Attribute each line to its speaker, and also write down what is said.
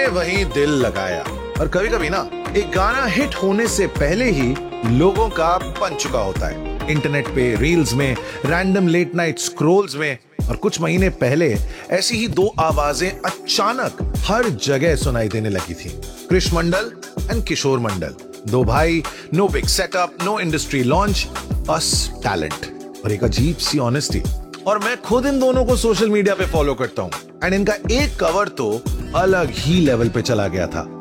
Speaker 1: वहीं दिल लगाया। और कभी कभी ना एक गाना हिट होने से पहले ही लोगों का बन चुका होता है, इंटरनेट पे, रील्स में, रैंडम लेट नाइट स्क्रॉल्स में। और कुछ महीने पहले ऐसी ही दो आवाजें अचानक हर जगह सुनाई देने लगी थी, कृष मंडल एंड किशोर मंडल। दो भाई, no big setup, know industry launch, बस टैलेंट और एक अजीब सी ऑनेस्टी। और मैं खुद इन दोनों को सोशल मीडिया पे फॉलो करता हूं एंड इनका एक कवर तो अलग ही लेवल पे चला गया था।